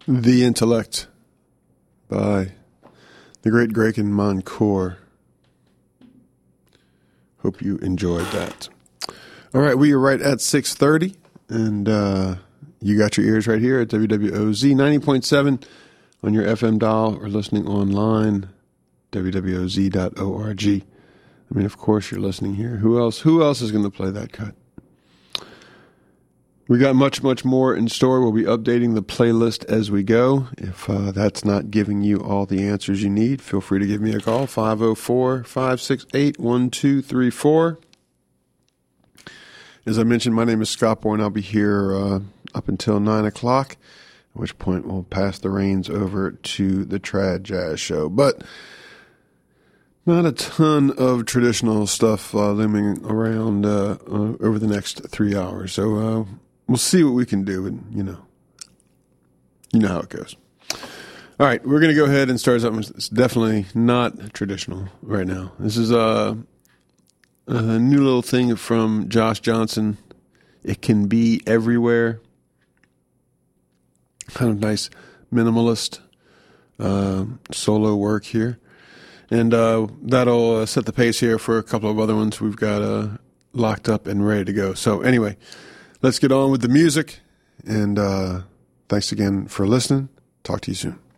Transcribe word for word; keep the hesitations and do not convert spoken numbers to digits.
The Intellect by the great Grayken Moncour. Hope you enjoyed that. All right, we are right at six thirty, and uh, you got your ears right here at W W O Z ninety point seven on your F M dial or listening online, W W O Z dot org. I mean, of course, you're listening here. Who else? Who else is going to play that cut? We got much, much more in store. We'll be updating the playlist as we go. If uh, that's not giving you all the answers you need, feel free to give me a call, five oh four, five six eight, one two three four. As I mentioned, my name is Scott Bourne. I'll be here uh, up until nine o'clock, at which point we'll pass the reins over to the Trad Jazz Show. But not a ton of traditional stuff uh, looming around uh, uh, over the next three hours. So uh, we'll see what we can do, and you know, you know how it goes. All right, we're going to go ahead and start something that's definitely not traditional right now. This is a, a new little thing from Josh Johnson. It Can Be Everywhere. Kind of nice minimalist uh, solo work here. And uh, that'll uh, set the pace here for a couple of other ones we've got uh, locked up and ready to go. So anyway, let's get on with the music. And uh, thanks again for listening. Talk to you soon.